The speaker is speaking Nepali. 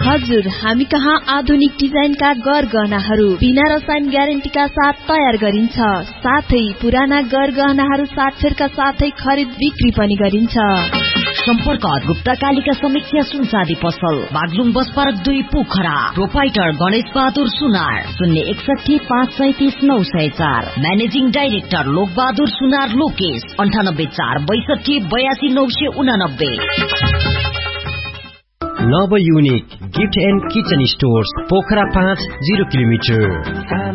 हजुर, हामी कहाँ आधुनिक डिजाइनका गरगहनाहरू बिना रसायन ग्यारेन्टीका साथ तयार गरिन्छ। साथै पुराना गरगहनाहरू साक्षरका साथै खरिद बिक्री पनि गरिन्छ। सम्पर्क गुप्ता कालिका समीक्षा सुनचाँदी पसल, Baglung bus park 2 Pokhara. Proprietor Ganesh Bahadur सुनार, 061 537 904। म्यानेजिङ डाइरेक्टर लोक बहादुर सुनार लोकेश, 98 462 82 989। नव unique gift and kitchen stores, Pokhara 5 0 kilometre.